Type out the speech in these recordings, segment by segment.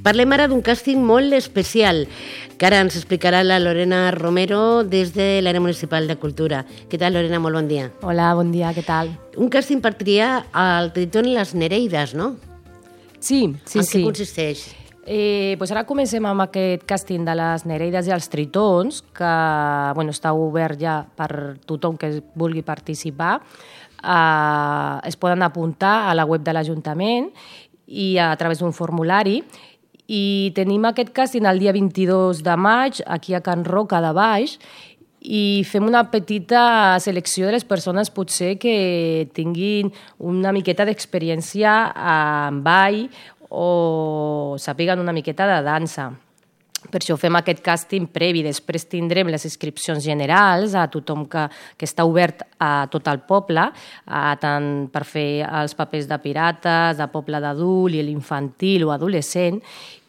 Parlem ara d'un càsting molt especial, que ara ens explicarà la Lorena Romero des de l'àrea municipal de Cultura. Què tal, Lorena? Molt bon dia. Hola, bon dia, què tal? Un càsting per triar el Tritón i les Nereides, no? Sí. En què consisteix? Pues ara comencem amb aquest càsting de les Nereides i els Tritons, que està obert ja per tothom que vulgui participar. Es poden apuntar a la web de l'Ajuntament i a través d'un formulari. I tenim aquest càsting el dia 22 de maig, aquí a Can Roca de Baix, i fem una petita selecció de les persones potser que tinguin una miqueta d'experiència en ball o sàpiguen una miqueta de dansa. Per això fem aquest càsting previ. Després tindrem les inscripcions generals a tothom que està obert a tot el poble, tant per fer els papers de pirates, de poble d'adult i l'infantil o adolescent,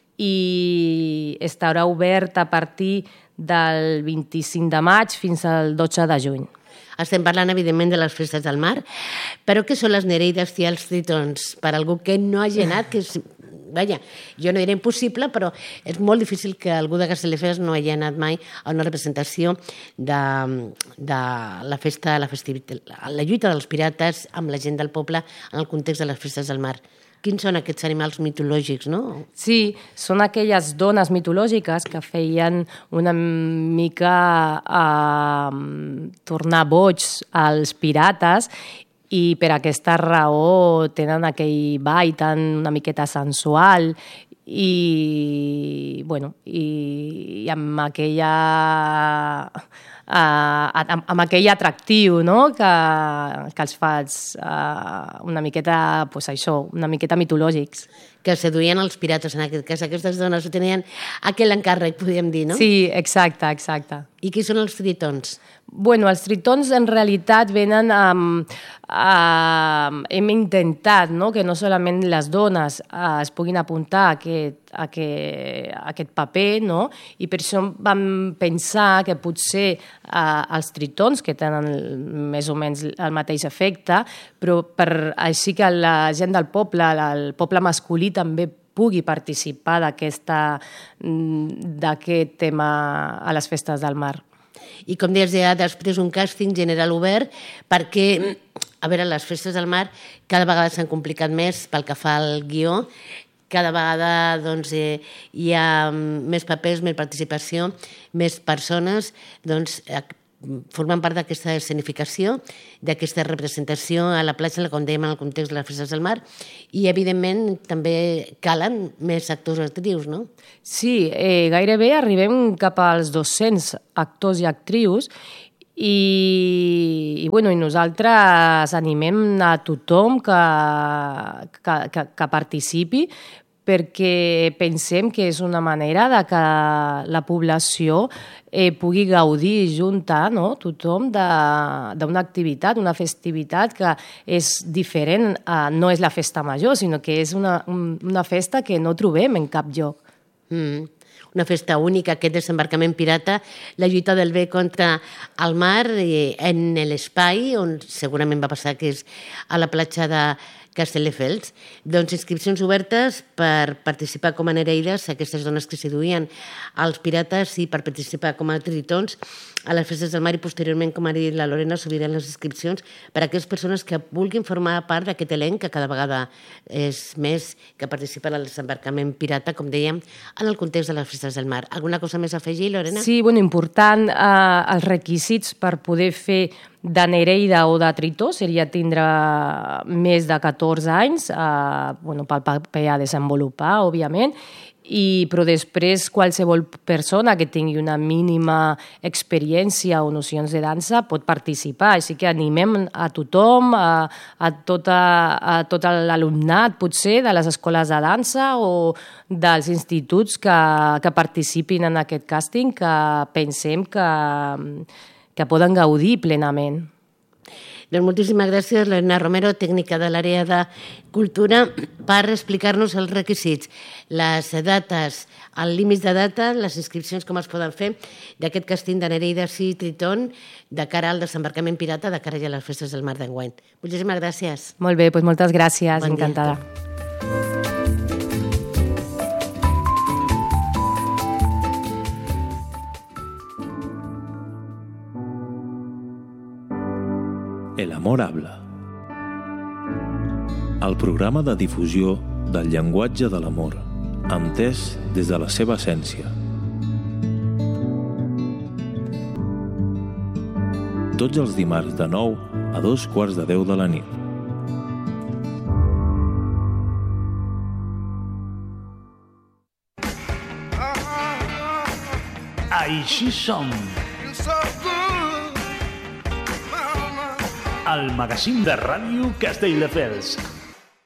i estarà obert a partir del 25 de maig fins al 12 de juny. Estem parlant, evidentment, de les festes del mar, però què són les Nereides i els Tritons? Per algú que no hagi anat, que vaja, jo no diré impossible, però és molt difícil que algú de Castelldefels no hagi anat mai a una representació de la festa, la lluita dels pirates amb la gent del poble en el context de les festes del mar. Quins són aquests animals mitològics, no? Sí, són aquelles dones mitològiques que feien una mica tornar boigs als pirates, i per aquesta raó tenen aquell ball tan una miqueta sensual i amb aquell atractiu, no? que els fa una miqueta, una miqueta mitològics. Que seduïen els pirates, en aquest cas. Aquestes dones tenien aquell encàrrec, podríem dir, no? Sí, exacte. I qui són els tritons? Els tritons en realitat venen hem intentat, no?, que no solament les dones es puguin apuntar a aquest paper, no?, i per això vam pensar que potser els tritons, que tenen més o menys el mateix efecte, però així que la gent del poble, el poble masculí també pugui participar d'aquest tema a les festes del mar. I com deies, hi ha després un càsting general obert perquè, a veure, les festes del mar cada vegada s'han complicat més pel que fa al guió, cada vegada hi ha més papers, més participació, més persones, formen part d'aquesta escenificació, d'aquesta representació a la platja, com dèiem, en el context de les festes del mar, i, evidentment, també calen més actors o actrius, no? Sí, gairebé arribem cap als 200 actors i actrius i nosaltres animem a tothom que participi, perquè pensem que és una manera de que la població pugui gaudir junta, no?, tothom d'una activitat, una festivitat que és diferent, no és la festa major, sinó que és una festa que no trobem en cap lloc. Una festa única, aquest desembarcament pirata, la lluita del bé contra el mar en l'espai, on segurament va passar, que és a la platja de Castelldefels. Inscripcions obertes per participar com a nereides, aquestes dones que seduïen els pirates, i per participar com a tritons a les festes del mar, i posteriorment, com ha dit la Lorena, s'obriran les inscripcions per a aquelles persones que vulguin formar part d'aquest elenc que cada vegada és més, que participa en el desembarcament pirata, com dèiem, en el context de les festes del mar. Alguna cosa més a afegir, Lorena? Sí, important, els requisits per poder fer de nereida o de tritó seria tindre més de 14 anys, pel paper a desenvolupar, òbviament, però després qualsevol persona que tingui una mínima experiència o nocions de dansa pot participar, així que animem a tothom, a tot l'alumnat potser de les escoles de dansa o dels instituts que participin en aquest càsting, que pensem que poden gaudir plenament. Doncs moltíssimes gràcies, Lorena Romero, tècnica de l'àrea de Cultura, per explicar-nos els requisits, les dates, el límit de data, les inscripcions, com es poden fer d'aquest càsting de Nereides i Tritón de cara al desembarcament pirata, de cara a les festes del mar d'enguany. Moltíssimes gràcies. Molt bé, doncs moltes gràcies, encantada. Bon dia. El amor habla. El programa de difusió del llenguatge de l'amor, entès des de la seva essència. Tots els dimarts de 9 a 2:15 de la nit. Així som. El magazín de ràdio Castelldefels.